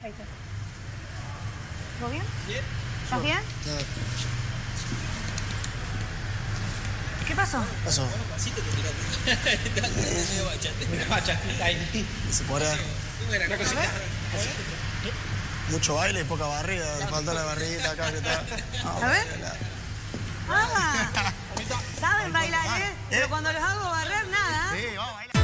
Ahí está. ¿Todo bien? ¿Bien? ¿Estás bien? ¿Qué pasó? Pasó. Bueno, pasito te tiraste. Estás medio bachate. Una bachatita ahí. Se pone ¿Cómo era? Una cosita. mucho baile y poca barriga. Le falta la barriguita acá que está. No, A ver. Ah, saben bailar, ¿eh? Pero cuando los hago